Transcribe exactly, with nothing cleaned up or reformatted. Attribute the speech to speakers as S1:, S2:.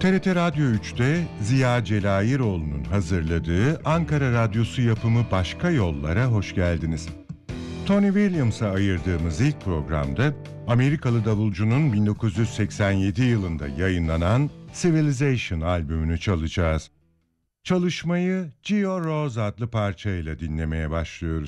S1: T R T Radyo üçte Ziya Celayiroğlu'nun hazırladığı Ankara Radyosu yapımı Başka Yollara hoş geldiniz. Tony Williams'a ayırdığımız ilk programda Amerikalı davulcunun bin dokuz yüz seksen yedi yılında yayınlanan Civilization albümünü çalacağız. Çalışmayı Gio Rose adlı parçayla dinlemeye başlıyoruz.